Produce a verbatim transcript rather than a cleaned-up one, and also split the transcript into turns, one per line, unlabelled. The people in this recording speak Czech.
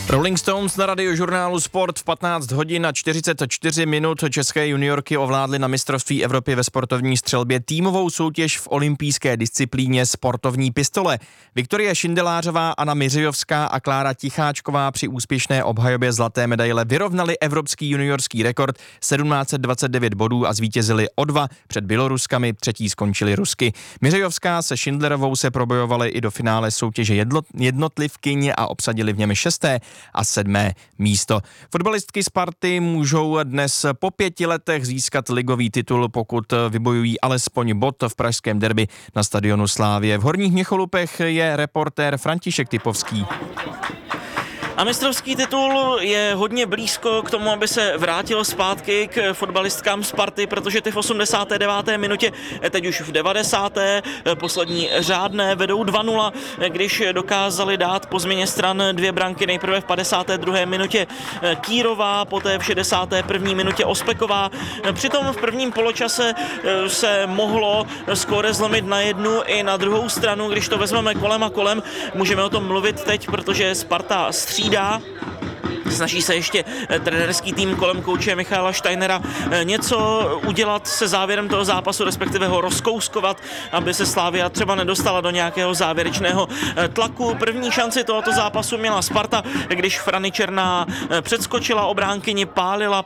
Rolling Stones na radiožurnálu Sport v patnáct hodin a čtyřicet čtyři minut české juniorky ovládly na mistrovství Evropy ve sportovní střelbě týmovou soutěž v olympijské disciplíně sportovní pistole. Viktorie Šindelářová, Anna Miřijovská a Klára Ticháčková při úspěšné obhajobě zlaté medaile vyrovnali evropský juniorský rekord sedmnáct set dvacet devět bodů a zvítězili o dva před Běloruskami, třetí skončili Rusky. Miřijovská se Šindlerovou se probojovaly i do finále soutěže jednotlivkyň a obsadili v něm šesté a sedmé místo. Fotbalistky Sparty můžou dnes po pěti letech získat ligový titul, pokud vybojují alespoň bod v pražském derby na stadionu Slavie. V Horních Měcholupech je reportér František Typovský.
A mistrovský titul je hodně blízko k tomu, aby se vrátil zpátky k fotbalistkám Sparty, protože ty v osmdesáté deváté minutě, teď už v devadesáté poslední řádné, vedou dva nula, když dokázali dát po změně stran dvě branky, nejprve v padesáté druhé minutě Kýrová, poté v šedesáté první minutě Ospeková. Přitom v prvním poločase se mohlo skóre zlomit na jednu i na druhou stranu, když to vezmeme kolem a kolem. Můžeme o tom mluvit teď, protože Sparta střídá. Snaží se ještě trenérský tým kolem kouče Michaela Steinera něco udělat se závěrem toho zápasu, respektive ho rozkouskovat, aby se Slavia třeba nedostala do nějakého závěrečného tlaku. První šanci tohoto zápasu měla Sparta, když Frany Černá předskočila obránkyni, pálila,